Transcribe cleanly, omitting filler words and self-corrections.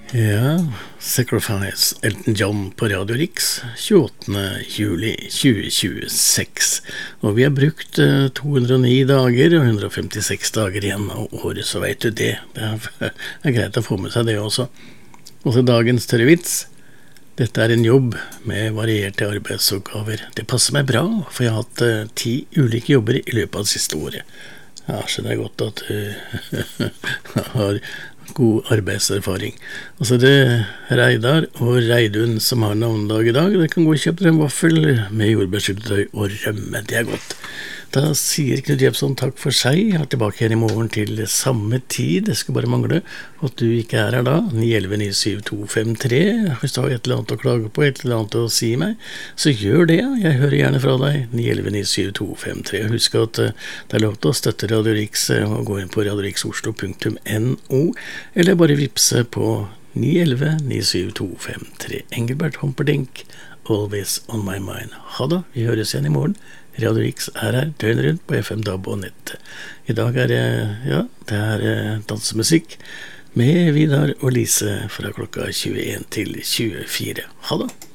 Ja, Sacrifice, Elton John på Radio Rix, 28. juli 2026. Og vi har brukt 209 dager og 156 dager igjen av året, så vet du det. Det er greit å få med seg det også. Og så dagens tørre vits. Dette er en jobb med varierte arbeidsoppgaver. Det passer meg bra, for jeg har hatt 10 ulike jobber i løpet av det siste året. Ja, så det er godt at du har god arbeidserfaring. Og så er det Reidar og Reidun som har navnedag i dag. Det kan gå og kjøpe en vaffel med jordbærsyltetøy og rømme. Det er godt. Da sier Knut Jepson takk for seg. Jeg er tilbake igjen i morgen til samme tid. Det skal bare mangle at du ikke er her da. 911-97253. Hvis du har et eller annet å klage på, et eller annet å si meg, så gjør det. Jeg hører gjerne fra deg. 911-97253. Husk at det er lov til å støtte Radio Rix og gå inn på radiorixoslo.no eller bare vipse på 911-97253. Engelbert Humperdinck, Always on my mind. Ha det, vi høres igjen i morgen. Radio Rix er her, døgnet rundt på FM, DAB og nett. I dag er det dansemusikk med Vidar og Lise fra klokka 21 til 24. Ha det!